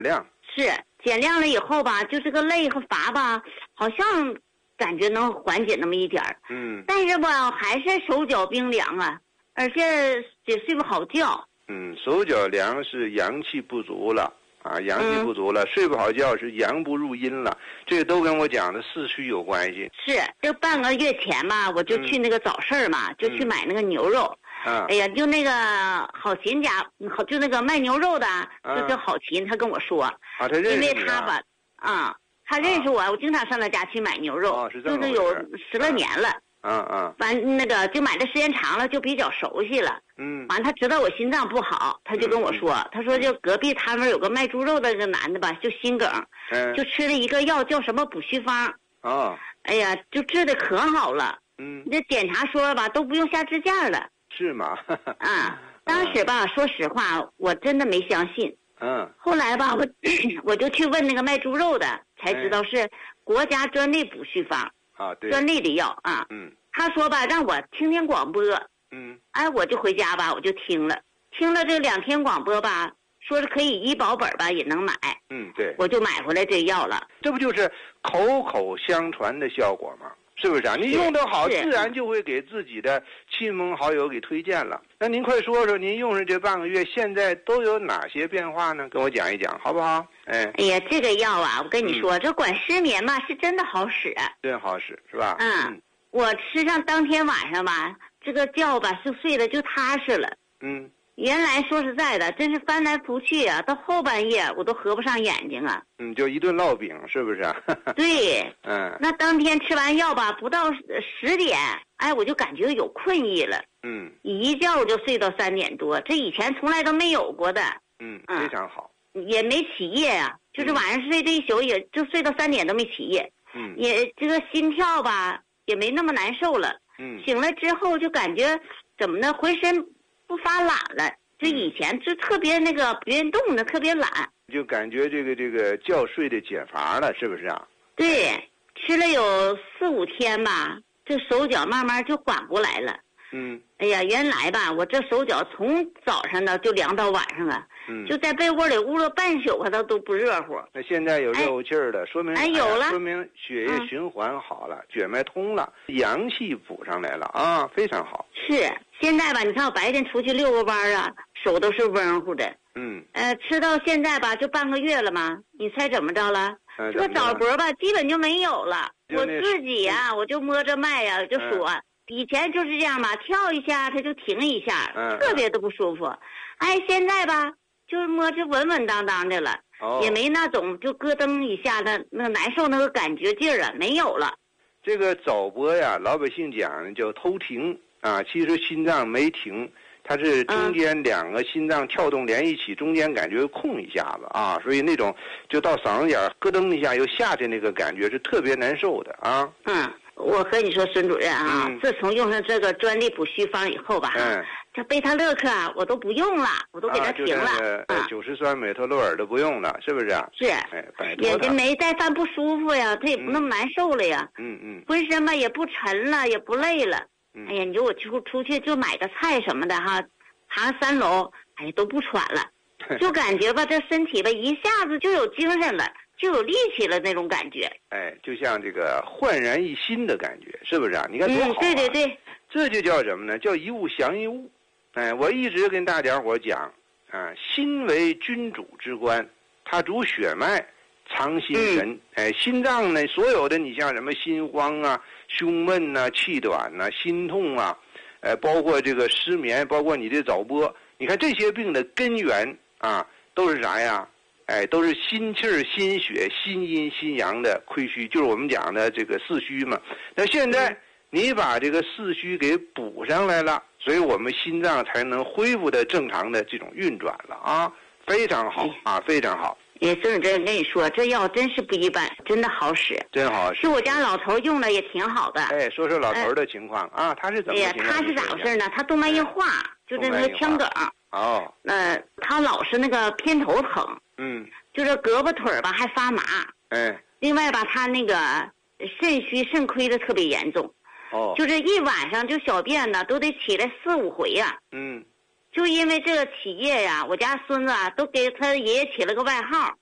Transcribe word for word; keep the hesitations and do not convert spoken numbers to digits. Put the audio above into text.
亮。 是减亮了以后吧，就这个累和乏吧，好像感觉能缓解那么一点儿。 嗯。 但是吧，还是手脚冰凉啊，而且也睡不好觉。 嗯，手脚凉是阳气不足了啊，阳气不足了，嗯、睡不好觉是阳不入阴了，这个都跟我讲的四虚有关系。 是，就半个月前嘛，我就去那个早市嘛，嗯、就去买那个牛肉。 嗯、 哎呀，就那个好秦家，好就那个卖牛肉的， 嗯、 就叫好秦，他跟我说， 啊，他认识你、啊、 因为他吧，啊、嗯，他认识我，啊、我经常上他家去买牛肉， 哦、是这么就是有十来年了。 嗯嗯。 完那个就买的时间长了，就比较熟悉了。 嗯。 完他知道我心脏不好，他就跟我说，嗯、他说就隔壁摊位有个卖猪肉的那个男的吧，就心梗， 嗯， 就吃了一个药叫什么补虚方。 哦。 哎呀，就治的可好了。 嗯。 那检查说吧，都不用下支架了。 是吗？ 啊，当时吧，说实话，我真的没相信。 嗯。 后来吧，我我就去问那个卖猪肉的，才知道是国家专利补虚方。 啊，对。 专利的药啊。 嗯。 他说吧，让我听听广播。 嗯。 哎，我就回家吧，我就听了，听了这两天广播吧，说是可以医保本吧，也能买。 嗯，对。 我就买回来这药了。 这不就是口口相传的效果吗？是不是啊？你用得好，自然就会给自己的亲朋好友给推荐了。那您快说说，您用上这半个月，现在都有哪些变化呢？跟我讲一讲，好不好？哎。 哎呀，这个药啊，我跟你说，嗯、这管失眠嘛，是真的好使。 真好使，是吧？ 嗯。嗯，我吃上当天晚上吧，这个觉吧就睡得就踏实了。 嗯。 原来说实在的，真是翻来覆去啊，到后半夜我都合不上眼睛啊。 嗯，就一顿烙饼，是不是啊？ 对。 嗯。 那当天吃完药吧，不到十点，哎，我就感觉有困意了。 嗯。 一觉我就睡到三点多，这以前从来都没有过的。 嗯，非常好。 嗯、也没起夜啊，就是晚上睡这一宿，也就睡到三点都没起夜。 嗯。 也这个心跳吧，也没那么难受了。 嗯。 醒来之后就感觉怎么呢？浑身不发懒了，就以前就特别那个不运动的，特别懒， 就感觉这个这个觉睡的解乏了，是不是啊？ 对，吃了有四五天吧，这手脚慢慢就缓过来了。 嗯。 哎呀，原来吧，我这手脚从早上呢就凉到晚上啊， 嗯， 就在被窝里捂了半宿，它都不热乎。 那现在有热乎气儿了，说明哎有了， 说明血液循环好了，血脉通了，阳气补上来了啊，非常好。 是，现在吧，你看我白天出去遛个弯啊，手都是温乎的。 嗯。 呃，吃到现在吧，就半个月了嘛，你猜怎么着了？ 嗯、 这个早搏吧，基本就没有了。 我自己呀、啊，我就摸着脉呀、啊，就说。嗯，以前就是这样嘛，跳一下它就停一下， 嗯、 特别的不舒服。哎，现在吧，就是摸着稳稳当当的了， 哦、 也没那种就咯噔一下的那难受那个感觉劲儿啊，没有了。 这个早搏呀，老百姓讲叫偷停啊，其实心脏没停，它是中间两个心脏跳动连一起，嗯、中间感觉空一下子啊，所以那种就到嗓子眼咯噔一下又下去那个感觉是特别难受的啊。 嗯。我和你说，孙主任啊， 嗯、 自从用上这个专利补虚方以后吧， 嗯， 这贝塔乐克啊，我都不用了，我都给它停了。 啊，酒石酸美托洛尔都不用了，是不是啊？ 是， 哎， 眼睛没再犯不舒服呀，它也不那么难受了呀。 嗯嗯。 浑身吧也不沉了，也不累了。 嗯、 哎呀，你说我出出去就买个菜什么的哈，爬三楼，哎呀都不喘了，就感觉吧这身体吧一下子就有精神了。就有力气了那种感觉， 哎，就像这个焕然一新的感觉，是不是啊？你看多好、啊嗯！对对对， 这就叫什么呢？叫一物降一物。哎，我一直跟大家伙讲啊，心为君主之官，它主血脉，藏心神。 嗯、 哎，心脏呢，所有的你像什么心慌啊、胸闷呐、啊、气短呐、啊、心痛啊，呃，包括这个失眠，包括你的早搏，你看这些病的根源啊，都是啥呀？哎，都是心气儿、心血、心阴、心阳的亏虚，就是我们讲的这个四虚嘛。那现在你把这个四虚给补上来了，所以我们心脏才能恢复的正常的这种运转了啊，非常好啊，非常好。 也孙主任跟你说，这药真是不一般，真的好使， 真好使。 是我家老头用了也挺好的。 哎，说说老头的情况、呃、啊，他是怎么情况？ 哎呀，他是咋回事呢？他动脉硬化，哎、就是那个腔梗。 哦。 呃，他老是那个偏头疼。 嗯， 就是胳膊腿儿吧还发麻， 哎， 另外吧他那个肾虚肾亏的特别严重， 哦， 就是一晚上就小便呢都得起来四五回呀、啊， 嗯， 就因为这个起夜呀，我家孙子啊都给他爷爷起了个外号，